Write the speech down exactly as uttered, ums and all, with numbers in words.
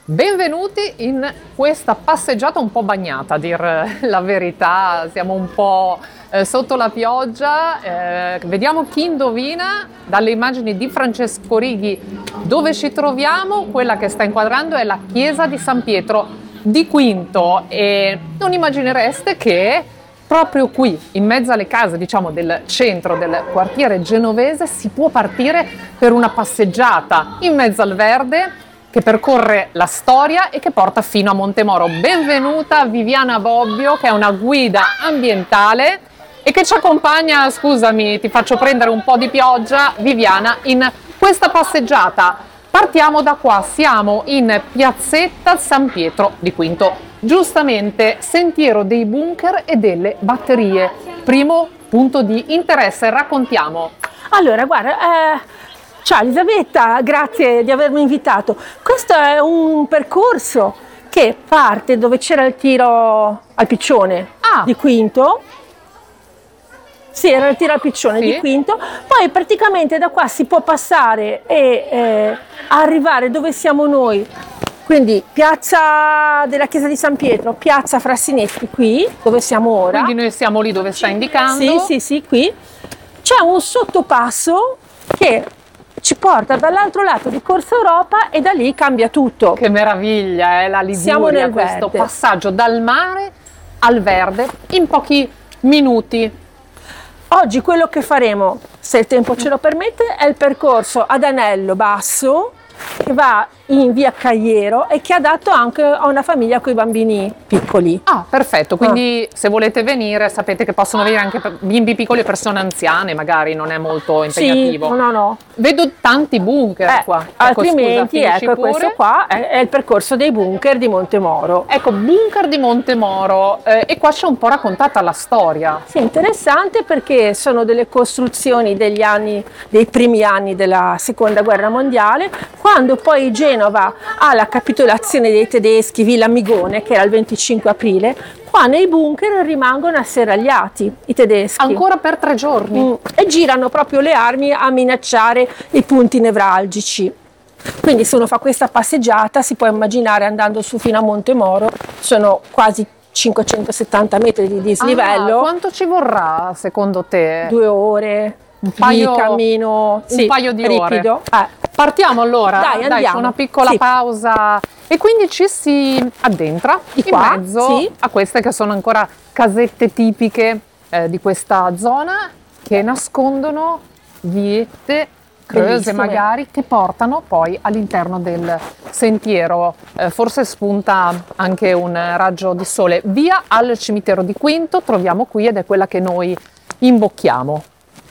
Benvenuti in questa passeggiata un po' bagnata, a dir la verità, siamo un po' eh, sotto la pioggia, eh, vediamo chi indovina dalle immagini di Francesco Righi dove ci troviamo. Quella che sta inquadrando è la chiesa di San Pietro di Quinto e non immaginereste che proprio qui, in mezzo alle case, diciamo, del centro del quartiere genovese, si può partire per una passeggiata in mezzo al verde che percorre la storia e che porta fino a Montemoro. Benvenuta Viviana Bobbio, che è una guida ambientale e che ci accompagna, scusami, ti faccio prendere un po' di pioggia, Viviana, in questa passeggiata. Partiamo da qua, siamo in piazzetta San Pietro di Quinto, giustamente sentiero dei bunker e delle batterie. Primo punto di interesse, raccontiamo. Allora, guarda, eh... ciao Elisabetta, grazie di avermi invitato. Questo è un percorso che parte dove c'era il tiro al piccione ah. di Quinto. Sì, era il tiro al piccione sì. di Quinto. Poi praticamente da qua si può passare e eh, arrivare dove siamo noi. Quindi piazza della chiesa di San Pietro, piazza Frassinetti qui, dove siamo ora. Quindi noi siamo lì dove sta indicando. Sì, sì, sì, qui. C'è un sottopasso che ci porta dall'altro lato di Corso Europa e da lì cambia tutto. Che meraviglia, è eh, la Liguria, siamo nel questo verde. passaggio dal mare al verde in pochi minuti. Oggi quello che faremo, se il tempo ce lo permette, è il percorso ad anello basso che va in via Cagliero e che è adatto anche a una famiglia con i bambini piccoli. Ah, perfetto, quindi ah. se volete venire sapete che possono venire anche bimbi piccoli e persone anziane, magari non è molto impegnativo. Sì, no, no. Vedo tanti bunker eh, qua. Altrimenti, ecco, scusa, ecco questo qua è, è il percorso dei bunker di Montemoro. Ecco, bunker di Montemoro, eh, e qua c'è un po' raccontata la storia. Sì, interessante perché sono delle costruzioni degli anni, dei primi anni della seconda guerra mondiale, quando poi Genova ha la capitolazione dei tedeschi, Villa Migone, che era il venticinque aprile, qua nei bunker rimangono asserragliati i tedeschi. Ancora per tre giorni. Mm, e girano proprio le armi a minacciare i punti nevralgici. Quindi se uno fa questa passeggiata si può immaginare andando su fino a Montemoro, sono quasi cinquecentosettanta metri di dislivello. Ah, quanto ci vorrà secondo te? Due ore un paio, di cammino, un sì, paio di ripido. ore. Eh. Partiamo allora, dai, dai, c'è una piccola sì. pausa e quindi ci si addentra di in qua, mezzo sì. a queste che sono ancora casette tipiche eh, di questa zona che nascondono viette creuse magari che portano poi all'interno del sentiero. Eh, forse spunta anche un raggio di sole. Via al cimitero di Quinto troviamo qui ed è quella che noi imbocchiamo.